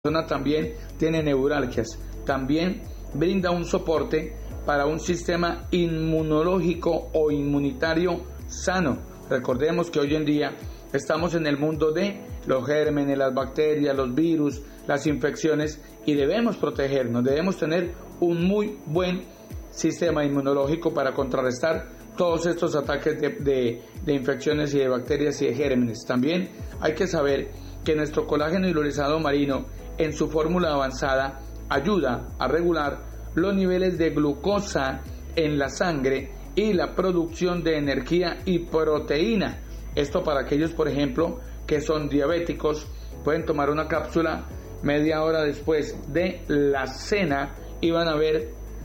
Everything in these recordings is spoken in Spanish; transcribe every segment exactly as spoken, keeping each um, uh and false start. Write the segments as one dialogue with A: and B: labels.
A: persona también tiene neuralgias. También brinda un soporte para un sistema inmunológico o inmunitario sano. Recordemos que hoy en día estamos en el mundo de los gérmenes, las bacterias, los virus, las infecciones, y debemos protegernos, debemos tener un muy buen sistema inmunológico para contrarrestar todos estos ataques de, de, de infecciones y de bacterias y de gérmenes. También hay que saber que nuestro colágeno hidrolizado marino, en su fórmula avanzada, ayuda a regular los niveles de glucosa en la sangre y la producción de energía y proteína. Esto para aquellos, por ejemplo, que son diabéticos, pueden tomar una cápsula media hora después de la cena y van a ver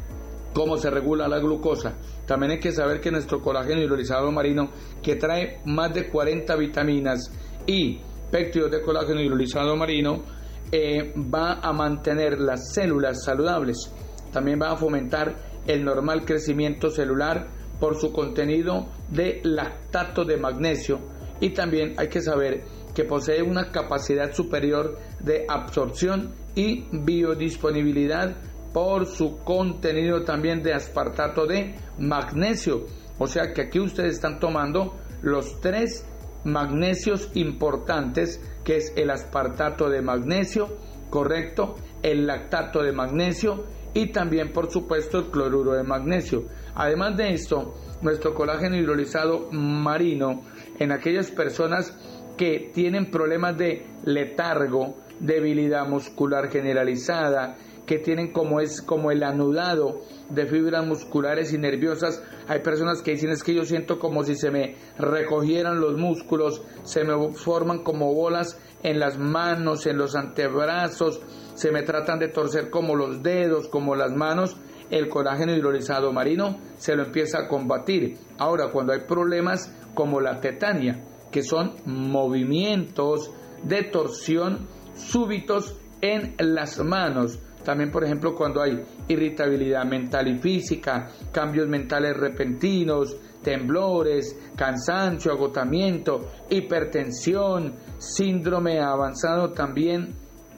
A: cómo se regula la glucosa. También hay que saber que nuestro colágeno hidrolizado marino, que trae más de cuarenta vitaminas y péptidos de colágeno hidrolizado marino, eh, va a mantener las células saludables. También va a fomentar el normal crecimiento celular por su contenido de lactato de magnesio, y también hay que saber que posee una capacidad superior de absorción y biodisponibilidad por su contenido también de aspartato de magnesio. O sea que aquí ustedes están tomando los tres magnesios importantes, que es el aspartato de magnesio, correcto, el lactato de magnesio y también por supuesto el cloruro de magnesio. Además de esto, nuestro colágeno hidrolizado marino, en aquellas personas que tienen problemas de letargo, debilidad muscular generalizada, que tienen como es como el anudado de fibras musculares y nerviosas. Hay personas que dicen: es que yo siento como si se me recogieran los músculos, se me forman como bolas en las manos, en los antebrazos, se me tratan de torcer como los dedos, como las manos. El colágeno hidrolizado marino se lo empieza a combatir. Ahora, cuando hay problemas como la tetania, que son movimientos de torsión súbitos en las manos, también, por ejemplo, cuando hay irritabilidad mental y física, cambios mentales repentinos, temblores, cansancio, agotamiento, hipertensión, síndrome avanzado también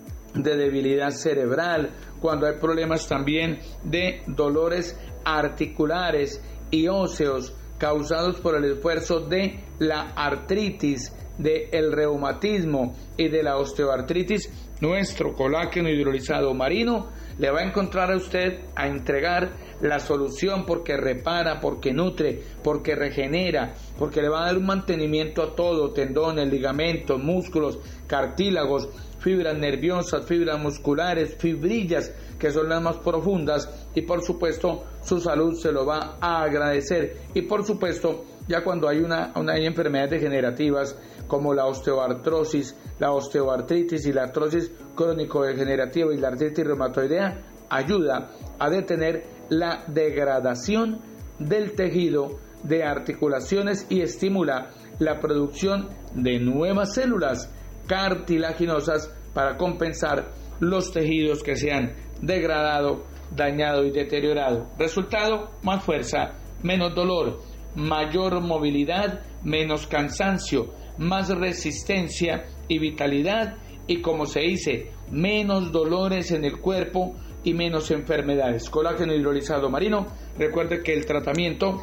A: de debilidad cerebral, cuando hay problemas también de dolores articulares y óseos causados por el esfuerzo de la artritis, del reumatismo y de la osteoartritis, nuestro colágeno hidrolizado marino le va a encontrar a usted a entregar la solución, porque repara, porque nutre, porque regenera, porque le va a dar un mantenimiento a todo: tendones, ligamentos, músculos, cartílagos, fibras nerviosas, fibras musculares, fibrillas, que son las más profundas, y por supuesto su salud se lo va a agradecer. Y por supuesto, ya cuando hay una, una hay enfermedades degenerativas como la osteoartrosis, la osteoartritis y la artrosis crónico-degenerativa y la artritis reumatoidea, ayuda a detener la degradación del tejido de articulaciones y estimula la producción de nuevas células cartilaginosas para compensar los tejidos que se han degradado, dañado y deteriorado. Resultado: más fuerza, menos dolor, mayor movilidad, menos cansancio, más resistencia y vitalidad, y como se dice, menos dolores en el cuerpo y menos enfermedades. Colágeno hidrolizado marino. Recuerde que el tratamiento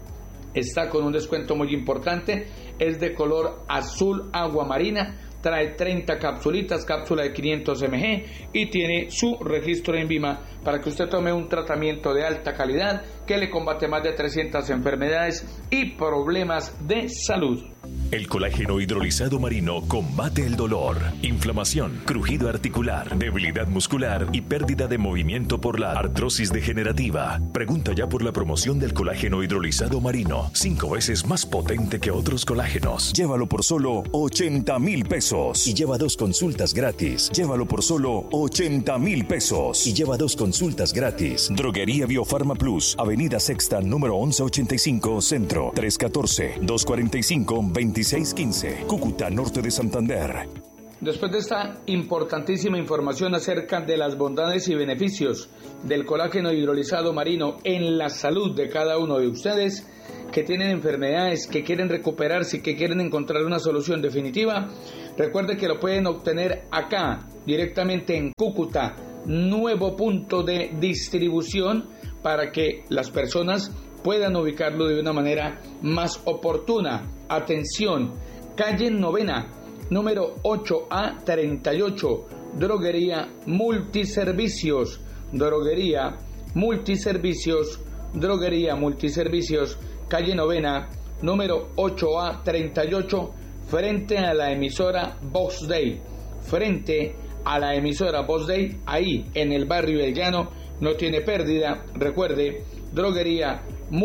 A: está con un descuento muy importante, es de color azul agua marina, trae treinta capsulitas, cápsula de quinientos mililitros, y tiene su registro en INVIMA para que usted tome un tratamiento de alta calidad que le combate más de trescientas enfermedades y problemas de salud.
B: El colágeno hidrolizado marino combate el dolor, inflamación, crujido articular, debilidad muscular y pérdida de movimiento por la artrosis degenerativa. Pregunta ya por la promoción del colágeno hidrolizado marino, cinco veces más potente que otros colágenos.
C: Llévalo por solo ochenta mil pesos y lleva dos consultas gratis. Llévalo por solo ochenta mil pesos y lleva dos consultas gratis. Droguería Biofarma Plus, Avenida Sexta, número once ochenta y cinco, Centro, tres uno cuatro, dos cuatro cinco, veintiséis quince, Cúcuta, norte de Santander.
A: Después de esta importantísima información acerca de las bondades y beneficios del colágeno hidrolizado marino en la salud de cada uno de ustedes que tienen enfermedades, que quieren recuperarse y que quieren encontrar una solución definitiva, Recuerde que lo pueden obtener acá, directamente en Cúcuta, nuevo punto de distribución para que las personas puedan ubicarlo de una manera más oportuna. Atención, calle Novena, número ocho A treinta y ocho, Droguería Multiservicios, Droguería Multiservicios, Droguería Multiservicios, calle Novena, número ocho A treinta y ocho, frente a la emisora Vox Day, frente a la emisora Vox Day, ahí en el barrio El Llano, no tiene pérdida. Recuerde, Droguería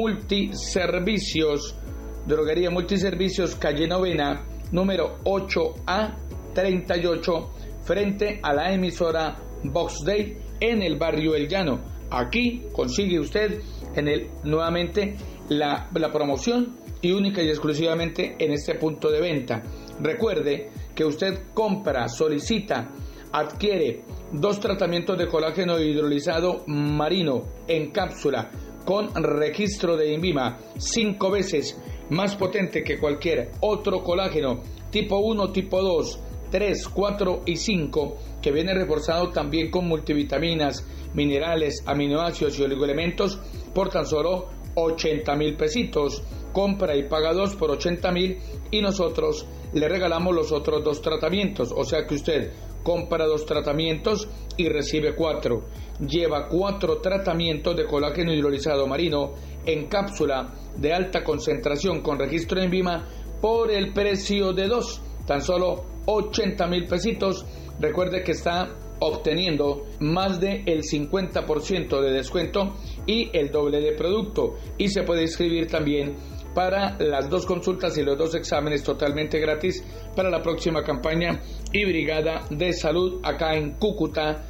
A: Multiservicios, Droguería Multiservicios, calle Novena, número ocho A treinta y ocho, frente a la emisora Vox Day en el barrio El Llano. Aquí consigue usted en el, nuevamente la, la promoción y única y exclusivamente en este punto de venta. Recuerde que usted compra, solicita, adquiere dos tratamientos de colágeno hidrolizado marino en cápsula con registro de INVIMA, cinco veces más potente que cualquier otro colágeno, tipo uno, tipo dos, tres, cuatro y cinco, que viene reforzado también con multivitaminas, minerales, aminoácidos y oligoelementos por tan solo ochenta mil pesitos. Compra y paga dos por ochenta mil y nosotros le regalamos los otros dos tratamientos. O sea que usted compra dos tratamientos y recibe cuatro. Lleva cuatro tratamientos de colágeno hidrolizado marino en cápsula de alta concentración con registro en INVIMA por el precio de dos, tan solo ochenta mil pesitos. Recuerde que está obteniendo más del cincuenta por ciento de descuento y el doble de producto, y se puede inscribir también para las dos consultas y los dos exámenes totalmente gratis para la próxima campaña y brigada de salud acá en Cúcuta,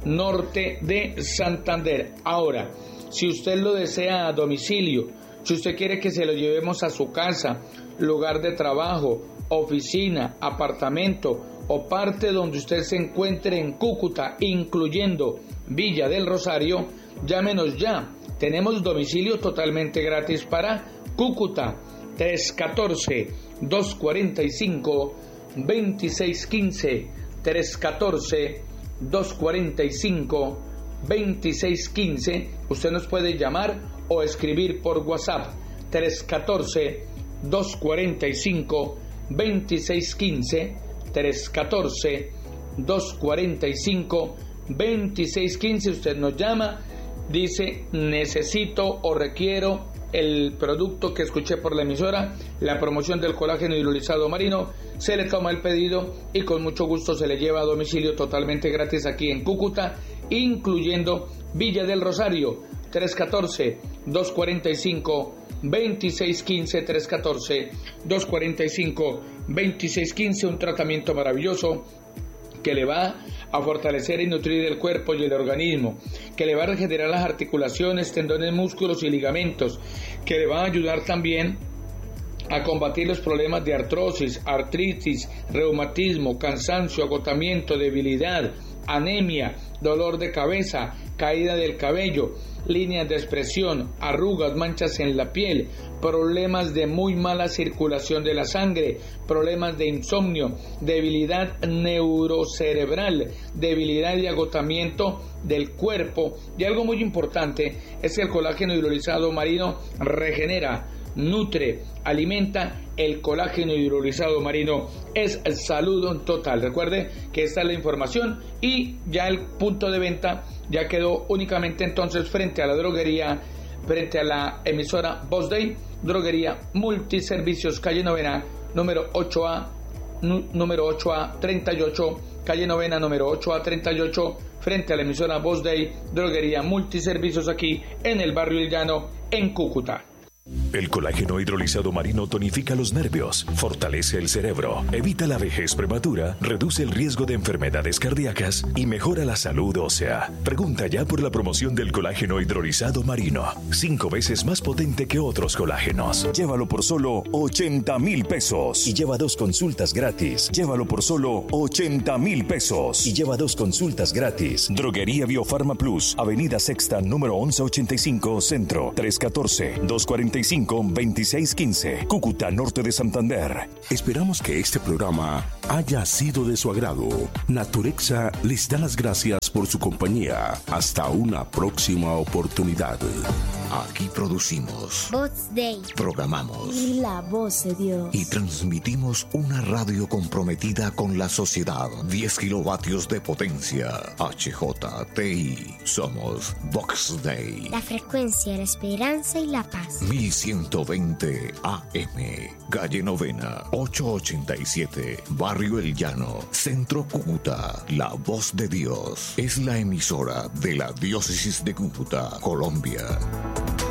A: norte de Santander. Ahora, si usted lo desea a domicilio, si usted quiere que se lo llevemos a su casa, lugar de trabajo, oficina, apartamento o parte donde usted se encuentre en Cúcuta, incluyendo Villa del Rosario, llámenos ya. Tenemos domicilio totalmente gratis para Cúcuta, tres uno cuatro, dos cuatro cinco, dos seis uno cinco, tres uno cuatro, dos cuatro cinco, dos seis uno cinco. Usted nos puede llamar o escribir por WhatsApp, tres uno cuatro, dos cuatro cinco, dos seis uno cinco, tres uno cuatro, dos cuatro cinco, dos seis uno cinco. Usted nos llama, dice necesito o requiero el producto que escuché por la emisora, la promoción del colágeno hidrolizado marino, se le toma el pedido y con mucho gusto se le lleva a domicilio totalmente gratis aquí en Cúcuta, incluyendo Villa del Rosario, tres uno cuatro, dos cuatro cinco, dos seis uno cinco, tres uno cuatro, dos cuatro cinco, dos seis uno cinco, un tratamiento maravilloso que le va a fortalecer y nutrir el cuerpo y el organismo, que le va a regenerar las articulaciones, tendones, músculos y ligamentos, que le va a ayudar también a combatir los problemas de artrosis, artritis, reumatismo, cansancio, agotamiento, debilidad, anemia, dolor de cabeza, caída del cabello, líneas de expresión, arrugas, manchas en la piel, problemas de muy mala circulación de la sangre, problemas de insomnio, debilidad neurocerebral, debilidad y agotamiento del cuerpo. Y algo muy importante es que el colágeno hidrolizado marino regenera, nutre, alimenta. El colágeno hidrolizado marino es salud total. Recuerde que esta es la información y ya el punto de venta ya quedó únicamente entonces frente a la droguería, frente a la emisora Vox Day, Droguería Multiservicios, calle Novena, número ocho A, número ocho A treinta y ocho, calle Novena, número ocho A treinta y ocho, frente a la emisora Vox Day, Droguería Multiservicios, aquí en el barrio El Llano, en Cúcuta.
B: El colágeno hidrolizado marino tonifica los nervios, fortalece el cerebro, evita la vejez prematura, reduce el riesgo de enfermedades cardíacas y mejora la salud ósea. Pregunta ya por la promoción del colágeno hidrolizado marino, cinco veces más potente que otros colágenos.
C: Llévalo por solo ochenta mil pesos y lleva dos consultas gratis. Llévalo por solo ochenta mil pesos y lleva dos consultas gratis. Droguería Biofarma Plus, Avenida Sexta, número once ochenta y cinco, Centro, tres uno cuatro, dos cuatro cinco, cinco, veintiséis quince, Cúcuta, norte de Santander.
D: Esperamos que este programa haya sido de su agrado. Naturexa les da las gracias por su compañía. Hasta una próxima oportunidad.
E: Aquí producimos,
F: Voz Day,
E: programamos
F: y la voz de Dios.
E: Y transmitimos una radio comprometida con la sociedad. diez kilovatios de potencia. H J T I. Somos Vox Day.
F: La frecuencia, la esperanza y la paz.
E: mil ciento veinte A M. Calle Novena, ochocientos ochenta y siete. Barrio El Llano. Centro Cúcuta. La voz de Dios. Es la emisora de la diócesis de Cúcuta, Colombia.